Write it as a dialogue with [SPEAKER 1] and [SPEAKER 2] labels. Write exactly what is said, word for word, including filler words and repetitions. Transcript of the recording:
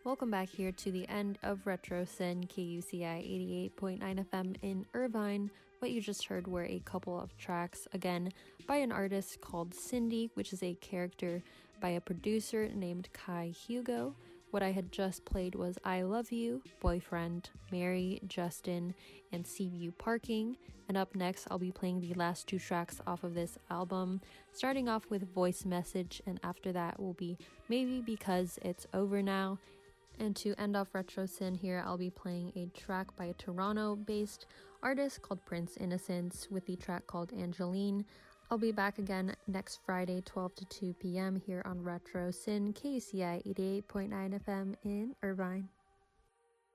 [SPEAKER 1] Welcome back here to the end of Retro Sin, K U C I eighty-eight point nine F M in Irvine. What you just heard were a couple of tracks, again, by an artist called Cindy, which is a character by a producer named Kai Hugo. What I had just played was I Love You, Boyfriend, Mary, Justin, and Seaview Parking. And up next, I'll be playing the last two tracks off of this album, starting off with Voice Message, and after that will be Maybe Because It's Over Now. And to end off Retro Sin here, I'll be playing a track by a Toronto-based artist called Prince Innocence with the track called Angeline. I'll be back again next Friday, twelve to two p.m. here on Retro Sin, K U C I eighty-eight point nine F M in Irvine.